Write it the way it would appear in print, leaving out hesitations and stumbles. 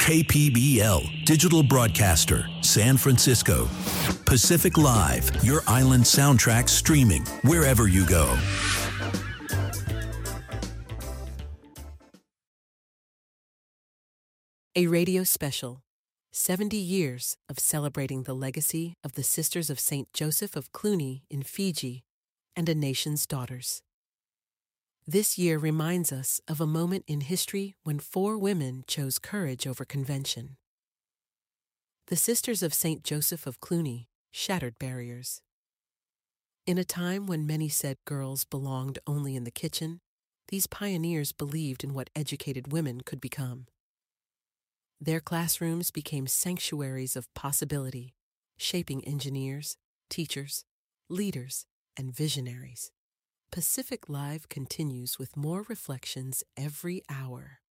KPBL, digital broadcaster, San Francisco. Pacific Live, your island soundtrack streaming wherever you go. A radio special, 70 years of celebrating the legacy of the Sisters of St. Joseph of Cluny in Fiji and a nation's daughters. This year reminds us of a moment in history when 4 women chose courage over convention. The Sisters of St. Joseph of Cluny shattered barriers. In a time when many said girls belonged only in the kitchen, these pioneers believed in what educated women could become. Their classrooms became sanctuaries of possibility, shaping engineers, teachers, leaders, and visionaries. Pacific Live continues with more reflections every hour.